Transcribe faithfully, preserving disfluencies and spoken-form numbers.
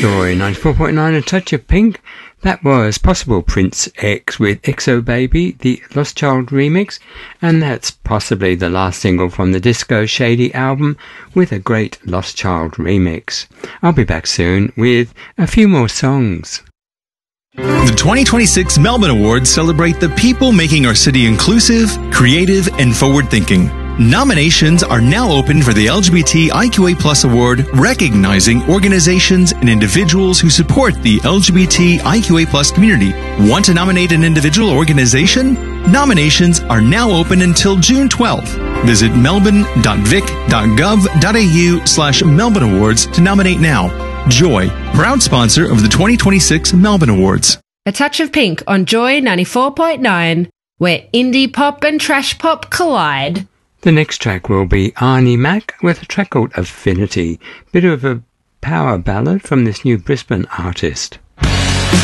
Joy ninety-four point nine, A Touch of Pink. That was Possible Prince X with X O Baby, the Lost Child remix, and that's possibly the last single from the Disco Shady album with a great Lost Child remix. I'll be back soon with a few more songs. The twenty twenty-six Melbourne Awards celebrate the people making our city inclusive, creative, and forward-thinking. Nominations are now open for the L G B T I Q A plus Award, recognizing organizations and individuals who support the L G B T I Q A plus community. Want to nominate an individual or organization? Nominations are now open until June twelfth. Visit melbourne.vic.gov.au slash Melbourne Awards to nominate now. Joy, proud sponsor of the twenty twenty-six Melbourne Awards. A Touch of Pink on Joy ninety-four point nine, where indie pop and trash pop collide. The next track will be Arnie Mac with a track called Affinity, bit of a power ballad from this new Brisbane artist.